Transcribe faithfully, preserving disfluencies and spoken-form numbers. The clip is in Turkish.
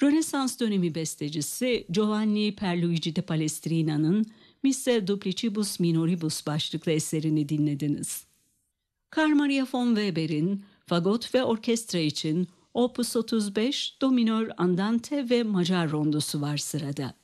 Rönesans dönemi bestecisi Giovanni Pierluigi de Palestrina'nın Missa Duplicibus Minoribus başlıklı eserini dinlediniz. Carl Maria von Weber'in fagot ve orkestra için Opus otuz beş, do minör andante ve Macar rondosu var sırada.